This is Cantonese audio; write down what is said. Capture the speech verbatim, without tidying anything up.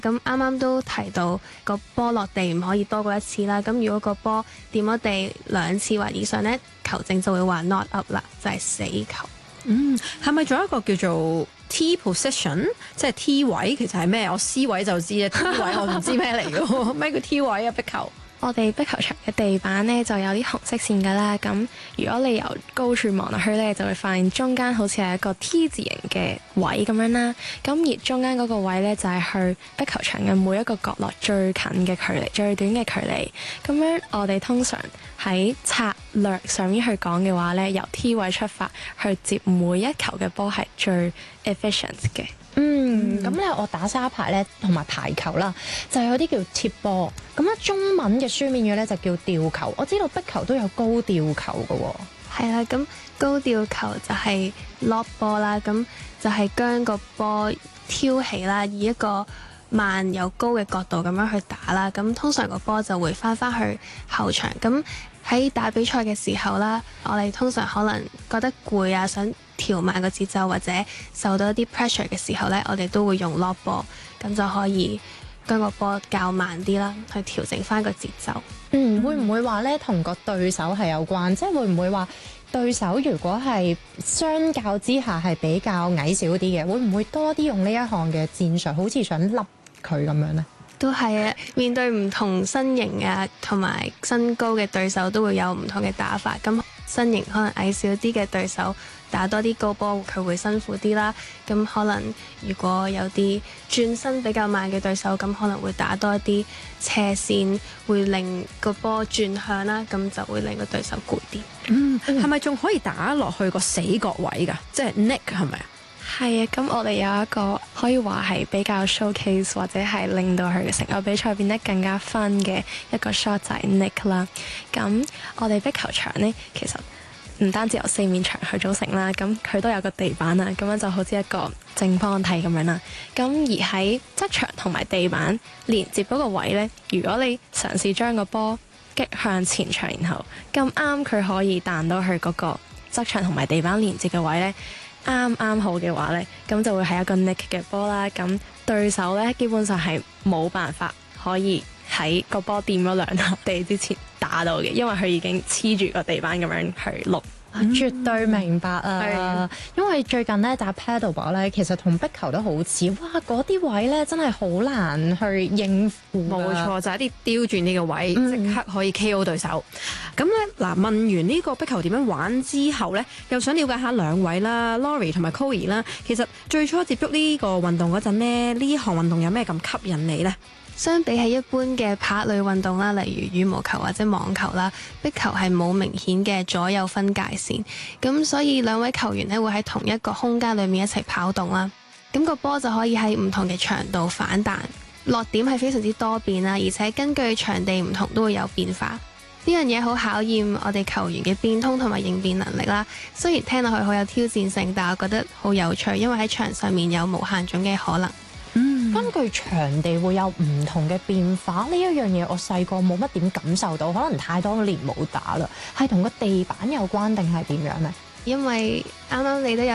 咁啱啱都提到個波落地唔可以多過一次啦。咁如果個波掂咗地兩次或以上呢，球證就會話 not up 啦，就係死球。 嗯，係咪仲有一個叫做 T position， 即係 T 位？其實係咩？我 C 位就知啊，T 位我唔知咩嚟嘅。咩叫 T 位啊？壁球？ 我哋壁球場嘅地板咧就有啲紅色線㗎啦，咁如果你由高處望落去咧，就會發現中間好似係一個 T 字形嘅位咁樣啦。咁而中間嗰個位咧就係去壁球場嘅每一個角落最近嘅距離、最短嘅距離。咁樣我哋通常喺策略上面去講嘅話咧，由 T 位出發去接每一球嘅波係最 efficient 嘅。 嗯，咁咧我打沙排咧同埋排球啦，就有啲叫貼波。咁咧中文嘅書面語咧就叫吊球。我知道壁球都有高吊球嘅喎。 係啦，咁高吊球就係 lob 波啦，咁就係將個波挑起啦，以一個慢又高嘅角度咁樣去打啦。咁通常個波就會翻返去後場。咁喺打比賽嘅時候啦，我哋通常可能覺得攰啊，想調慢個節奏或者受到一啲 pressure 嘅時候呢，我哋都會用 lob 波，咁就可以將個波較慢啲啦，去調整翻個節奏。 嗯，會唔會話呢同個對手係有關？即係會唔會話對手如果係相較之下係比較矮小啲嘅，會唔會多啲用呢一項嘅戰術，好似想笠佢咁樣呢？ 都係啊，面對唔同身形啊同埋身高嘅對手，都會有唔同嘅打法。咁身形可能矮小啲嘅對手打多啲高波，佢會辛苦啲啦。咁可能如果有啲轉身比較慢嘅對手，咁可能會打多一啲斜線，會令個波轉向啦，咁就會令個對手攰啲。 嗯，係咪仲可以打落去個死角位㗎？即係 neck 係咪啊？ 係啊，咁我哋有一個可以話係比較 showcase 或者係令到佢嘅成個比賽變得更加 fun 嘅一個 shot 就係 nick 啦。咁我哋壁球場呢，其實唔單止由四面牆去組成啦，咁佢都有個地板啦，咁樣就好似一個正方體咁樣啦。咁而喺側牆同埋地板連接嗰個位呢，如果你嘗試將個波擊向前場，然後咁啱佢可以彈到去嗰個側牆同埋地板連接嘅位呢，啱啱好嘅話呢，咁就會係一個 nick 嘅波啦。咁對手呢，基本上係冇辦法可以喺個波掂咗兩下地之前打到嘅，因為佢已經黐住個地板咁樣去碌。 嗯、絕對明白啊！因為最近咧打 paddleball 咧，其實同壁球都好似，哇！嗰啲位咧真係好難去應付。 冇錯，就係、是、一啲刁轉呢個位，即、嗯、刻可以 K O 對手。咁咧嗱，問完呢個壁球點樣玩之後咧，又想了解下兩位啦 Lori 同埋 Chloe 啦。其實最初接觸呢個運動嗰陣咧，呢項運動有咩咁吸引你呢？ 相比起一般嘅拍類運動啦，例如羽毛球或者網球啦，壁球係冇明顯嘅左右分界線，咁所以兩位球員咧會喺同一個空間裏面一齊跑動啦，咁個波就可以喺唔同嘅長度反彈，落點係非常之多變啦，而且根據場地唔同都會有變化。呢樣嘢好考驗我哋球員嘅變通同埋應變能力啦。雖然聽落去好有挑戰性，但我覺得好有趣，因為喺場上面有無限種嘅可能。 嗯，根據場地會有唔同嘅變化，呢一樣嘢我細個冇乜點感受到，可能太多年冇打啦，係同個地板有關定係點樣呢？ 因為啱啱你都有